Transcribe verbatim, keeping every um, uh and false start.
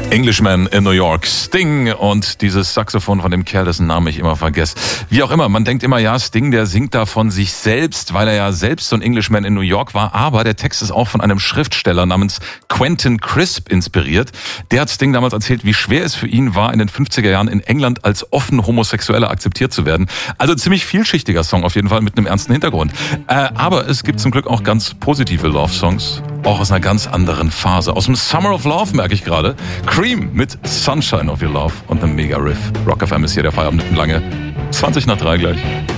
Englishman in New York, Sting und dieses Saxophon von dem Kerl, dessen Namen ich immer vergesse. Wie auch immer, man denkt immer, ja, Sting, der singt da von sich selbst, weil er ja selbst so ein Englishman in New York war, aber der Text ist auch von einem Schriftsteller namens Quentin Crisp inspiriert. Der hat Sting damals erzählt, wie schwer es für ihn war, in den fünfziger Jahren in England als offen Homosexueller akzeptiert zu werden. Also ziemlich vielschichtiger Song auf jeden Fall mit einem ernsten Hintergrund. Äh, aber es gibt zum Glück auch ganz positive Love-Songs, auch aus einer ganz anderen Phase. Aus dem Summer of Love merke ich gerade. Cream mit Sunshine of Your Love und einem Mega-Riff. Rock F M ist hier der Feierabend mitten lange. zwanzig nach drei gleich.